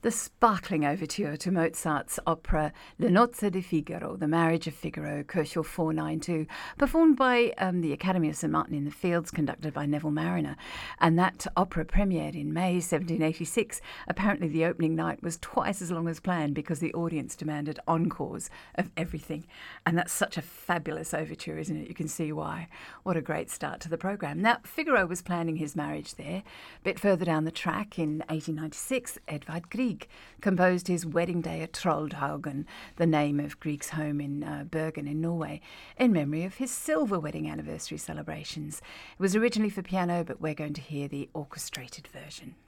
The sparkling overture to Mozart's opera Le Nozze di Figaro, The Marriage of Figaro, Köchel 492, performed by the Academy of St Martin in the Fields, conducted by Neville Marriner. And that opera premiered in May 1786. Apparently the opening night was twice as long as planned because the audience demanded encores of everything. And that's such a fabulous overture, isn't it? You can see why. What a great start to the programme. Now, Figaro was planning his marriage there. A bit further down the track, in 1896, Edvard Grieg composed his wedding day at Troldhaugen, the name of Grieg's home in Bergen in Norway, in memory of his silver wedding anniversary celebrations. It was originally for piano, but we're going to hear the orchestrated version.